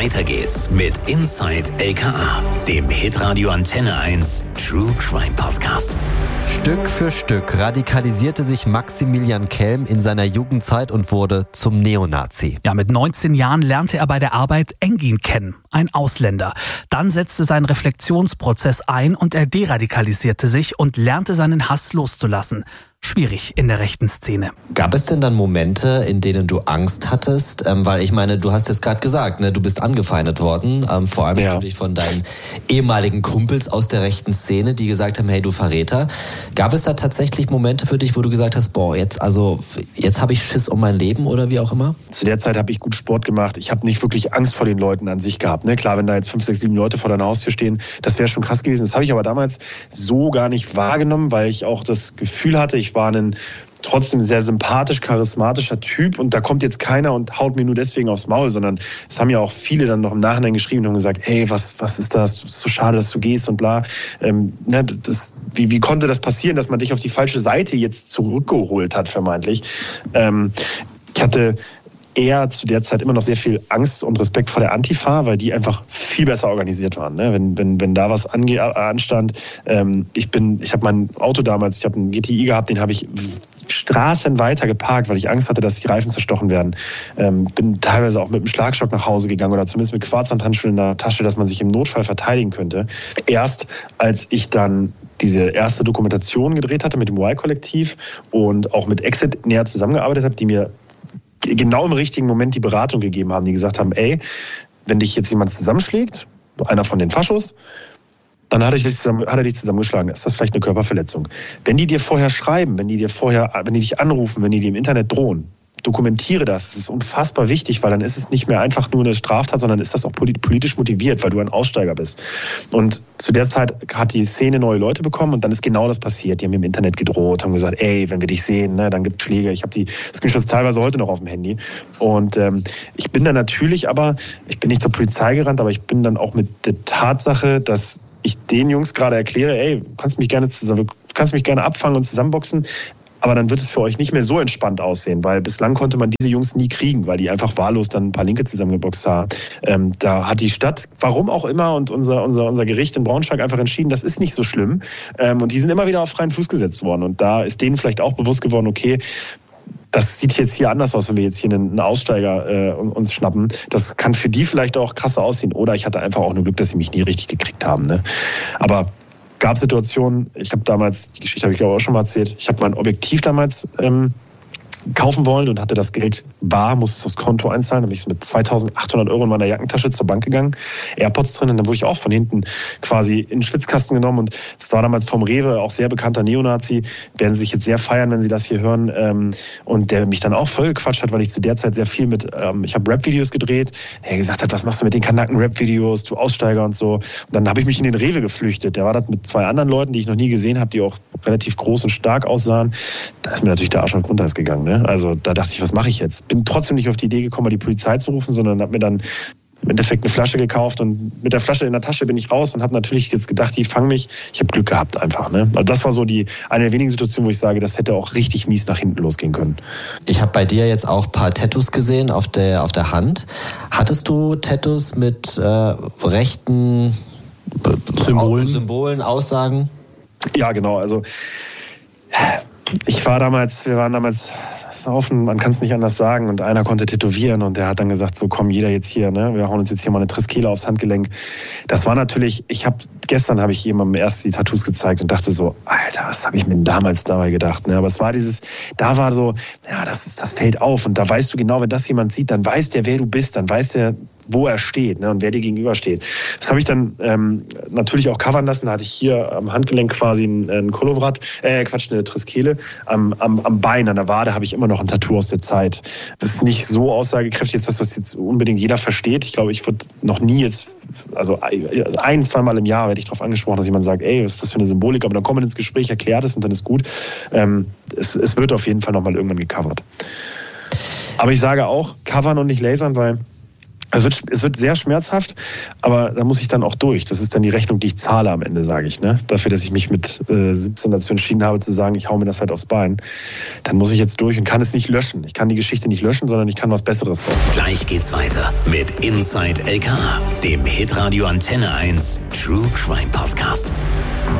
Weiter geht's mit Inside LKA, dem Hitradio Antenne 1 True Crime Podcast. Stück für Stück radikalisierte sich Maximilian Kelm in seiner Jugendzeit und wurde zum Neonazi. Ja, mit 19 Jahren lernte er bei der Arbeit Engin kennen, ein Ausländer. Dann setzte sein Reflexionsprozess ein und er deradikalisierte sich und lernte seinen Hass loszulassen. Schwierig in der rechten Szene. Gab es denn dann Momente, in denen du Angst hattest? Weil ich meine, du hast jetzt gerade gesagt, ne, du bist angefeindet worden, vor allem natürlich von deinen ehemaligen Kumpels aus der rechten Szene, die gesagt haben, hey, du Verräter. Gab es da tatsächlich Momente für dich, wo du gesagt hast, boah, jetzt habe ich Schiss um mein Leben oder wie auch immer? Zu der Zeit habe ich gut Sport gemacht. Ich habe nicht wirklich Angst vor den Leuten an sich gehabt. Ne? Klar, wenn da jetzt 5, 6, 7 Leute vor deiner Haustür stehen, das wäre schon krass gewesen. Das habe ich aber damals so gar nicht wahrgenommen, weil ich auch das Gefühl hatte, ich war ein trotzdem sehr sympathisch, charismatischer Typ und da kommt jetzt keiner und haut mir nur deswegen aufs Maul, sondern es haben ja auch viele dann noch im Nachhinein geschrieben und gesagt, hey, was ist das? So schade, dass du gehst und bla. Wie konnte das passieren, dass man dich auf die falsche Seite jetzt zurückgeholt hat, vermeintlich? Ich hatte eher zu der Zeit immer noch sehr viel Angst und Respekt vor der Antifa, weil die einfach viel besser organisiert waren. Ne? Wenn da was anstand, ich habe mein Auto damals, ich habe einen GTI gehabt, den habe ich Straßen weiter geparkt, weil ich Angst hatte, dass die Reifen zerstochen werden. Bin teilweise auch mit einem Schlagstock nach Hause gegangen oder zumindest mit Quarzhandhandschuhen in der Tasche, dass man sich im Notfall verteidigen könnte. Erst als ich dann diese erste Dokumentation gedreht hatte mit dem Y-Kollektiv und auch mit Exit näher zusammengearbeitet habe, die mir genau im richtigen Moment die Beratung gegeben haben, die gesagt haben, ey, wenn dich jetzt jemand zusammenschlägt, einer von den Faschos, dann hat er dich zusammengeschlagen. Ist das vielleicht eine Körperverletzung? Wenn die dir vorher schreiben, wenn die dich anrufen, wenn die dir im Internet drohen, dokumentiere das. Das ist unfassbar wichtig, weil dann ist es nicht mehr einfach nur eine Straftat, sondern ist das auch politisch motiviert, weil du ein Aussteiger bist. Und zu der Zeit hat die Szene neue Leute bekommen und dann ist genau das passiert. Die haben mir im Internet gedroht, haben gesagt, ey, wenn wir dich sehen, ne, dann gibt es Schläge. Ich habe die Screenshots teilweise heute noch auf dem Handy. Und ich bin dann natürlich ich bin nicht zur Polizei gerannt, aber ich bin dann auch mit der Tatsache, dass ich den Jungs gerade erkläre, ey, du kannst mich gerne abfangen und zusammenboxen, aber dann wird es für euch nicht mehr so entspannt aussehen, weil bislang konnte man diese Jungs nie kriegen, weil die einfach wahllos dann ein paar Linke zusammengeboxt haben. Da hat die Stadt, warum auch immer, und unser Gericht in Braunschweig einfach entschieden, das ist nicht so schlimm. Und die sind immer wieder auf freien Fuß gesetzt worden. Und da ist denen vielleicht auch bewusst geworden, okay, das sieht jetzt hier anders aus, wenn wir jetzt hier einen Aussteiger uns schnappen. Das kann für die vielleicht auch krasser aussehen. Oder ich hatte einfach auch nur Glück, dass sie mich nie richtig gekriegt haben. Ne? Aber gab Situationen, ich habe damals, die Geschichte habe ich glaube auch schon mal erzählt, ich habe mein Objektiv damals kaufen wollen und hatte das Geld bar, musste es aufs Konto einzahlen, habe ich mit 2.800 € in meiner Jackentasche zur Bank gegangen, AirPods drin und dann wurde ich auch von hinten quasi in den Schwitzkasten genommen und das war damals vom Rewe, auch sehr bekannter Neonazi, werden sie sich jetzt sehr feiern, wenn sie das hier hören und der mich dann auch voll gequatscht hat, weil ich zu der Zeit sehr viel ich habe Rap-Videos gedreht, er gesagt hat, was machst du mit den Kanaken-Rap-Videos, du Aussteiger und so und dann habe ich mich in den Rewe geflüchtet, der war da mit 2 anderen Leuten, die ich noch nie gesehen habe, die auch relativ groß und stark aussahen, da ist mir natürlich der Arsch auf Grundeis gegangen, ne? Also da dachte ich, was mache ich jetzt? Bin trotzdem nicht auf die Idee gekommen, die Polizei zu rufen, sondern habe mir dann im Endeffekt eine Flasche gekauft und mit der Flasche in der Tasche bin ich raus und habe natürlich jetzt gedacht, die fangen mich. Ich habe Glück gehabt einfach. Ne? Also das war so eine der wenigen Situationen, wo ich sage, das hätte auch richtig mies nach hinten losgehen können. Ich habe bei dir jetzt auch ein paar Tattoos gesehen auf der Hand. Hattest du Tattoos mit rechten Symbolen, Aussagen? Ja, genau. Also wir waren damals offen, man kann es nicht anders sagen und einer konnte tätowieren und der hat dann gesagt, so komm, jeder jetzt hier, ne, wir hauen uns jetzt hier mal eine Triskele aufs Handgelenk. Das war natürlich, gestern habe ich jemandem erst die Tattoos gezeigt und dachte so, Alter, was habe ich mir damals dabei gedacht, ne, aber es war da war so, ja, das fällt auf und da weißt du genau, wenn das jemand sieht, dann weiß der, wer du bist, dann weiß der, wo er steht, ne, und wer dir gegenübersteht. Das habe ich dann natürlich auch covern lassen. Da hatte ich hier am Handgelenk quasi ein Kolovrat, eine Triskele. Am Bein, an der Wade habe ich immer noch ein Tattoo aus der Zeit. Das ist nicht so aussagekräftig, dass das jetzt unbedingt jeder versteht. Ich glaube, ich wurde noch nie also 1-2 Mal im Jahr werde ich darauf angesprochen, dass jemand sagt, ey, was ist das für eine Symbolik? Aber dann kommt man ins Gespräch, erklärt es und dann ist gut. Es wird auf jeden Fall nochmal irgendwann gecovert. Aber ich sage auch, covern und nicht lasern, weil Also es wird sehr schmerzhaft, aber da muss ich dann auch durch. Das ist dann die Rechnung, die ich zahle am Ende, sage ich. Ne? Dafür, dass ich mich mit 17 dazu entschieden habe, zu sagen, ich hau mir das halt aufs Bein. Dann muss ich jetzt durch und kann es nicht löschen. Ich kann die Geschichte nicht löschen, sondern ich kann was Besseres draus machen. Gleich geht's weiter mit Inside LKA, dem Hitradio Antenne 1 True Crime Podcast.